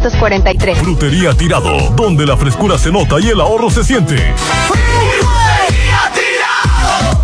1943. Frutería Tirado, donde la frescura se nota y el ahorro se siente. Frutería Tirado.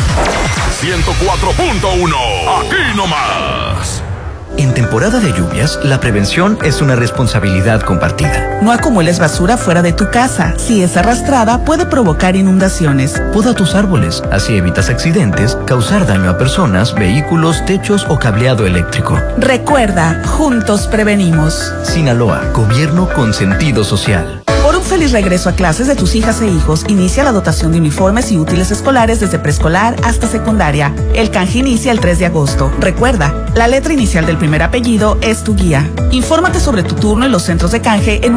104.1, aquí nomás. En temporada de lluvias, la prevención es una responsabilidad compartida. No acumules basura fuera de tu casa. Si es arrastrada, puede provocar inundaciones. Poda tus árboles, así evitas accidentes, causar daño a personas, vehículos, techos o cableado eléctrico. Recuerda, juntos prevenimos. Sinaloa, gobierno con sentido social. Por un feliz regreso a clases de tus hijas e hijos, inicia la dotación de uniformes y útiles escolares desde preescolar hasta secundaria. El canje inicia el 3 de agosto. Recuerda, la letra inicial del primer apellido es tu guía. Infórmate sobre tu turno en los centros de canje en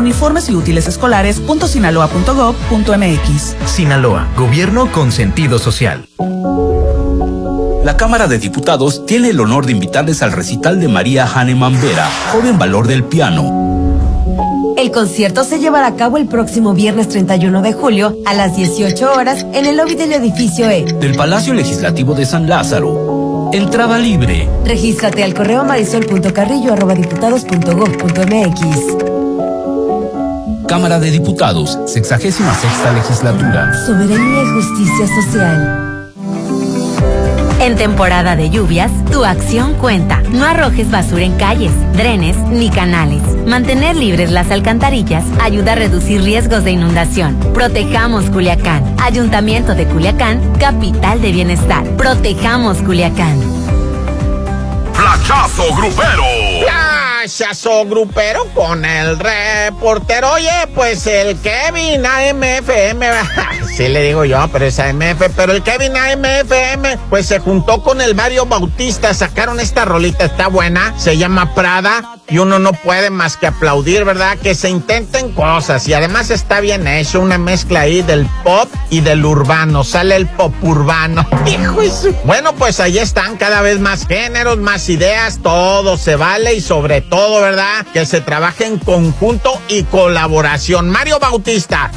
uniformesyútilesescolares.sinaloa.gov.mx. Sinaloa, gobierno con sentido social. La Cámara de Diputados tiene el honor de invitarles al recital de María Hahnemann Vera, joven valor del piano. El concierto se llevará a cabo el próximo viernes 31 de julio a las 18 horas en el lobby del edificio E del Palacio Legislativo de San Lázaro. Entrada libre. Regístrate al correo marisol.carrillo@diputados.gov.mx. Cámara de Diputados, 66ª legislatura. Soberanía y justicia social. En temporada de lluvias, tu acción cuenta. No arrojes basura en calles, drenes ni canales. Mantener libres las alcantarillas ayuda a reducir riesgos de inundación. Protejamos Culiacán. Ayuntamiento de Culiacán, capital de bienestar. Protejamos Culiacán. Flachazo grupero. Flachazo grupero con el reportero. Oye, pues el Kevin AMFM, sí le digo yo, pero es AMF, pero el Kevin AMFM, pues se juntó con el Mario Bautista, sacaron esta rolita, está buena, se llama Prada, y uno no puede más que aplaudir, ¿verdad? Que se intenten cosas, y además está bien hecho, una mezcla ahí del pop y del urbano, sale el pop urbano. Hijo de su... Bueno, pues ahí están cada vez más géneros, más ideas, todo se vale, y sobre todo, ¿verdad? Que se trabaje en conjunto y colaboración. Mario Bautista,